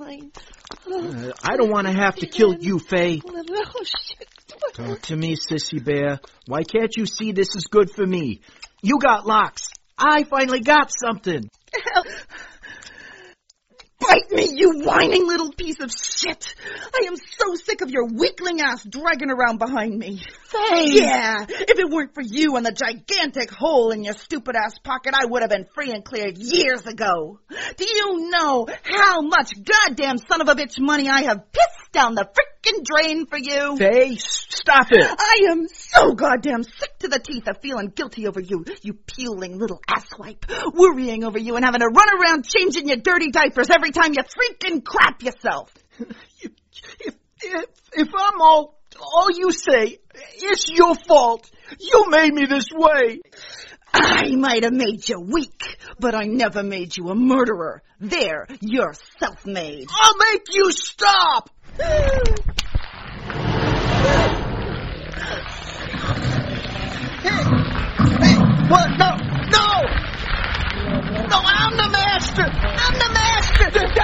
fine. I don't want to have to kill you, Faye. Oh, shit. Talk to me, Sissy Bear. Why can't you see this is good for me? You got locks. I finally got something. Bite me, you whining little piece of shit! I am so sick of your weakling ass dragging around behind me. Faye! Yeah, if it weren't for you and the gigantic hole in your stupid ass pocket, I would have been free and clear years ago. Do you know how much goddamn son of a bitch money I have pissed down the frickin' drain for you? Faye, stop it! I am so goddamn sick to the teeth of feeling guilty over you, you puling little asswipe, worrying over you and having to run around changing your dirty diapers every time you freaking crap yourself. If I'm all you say, it's your fault. You made me this way. I might have made you weak, but I never made you a murderer. There, you're self-made. I'll make you stop! Hey, what? No! No, I'm the master! I'm the master!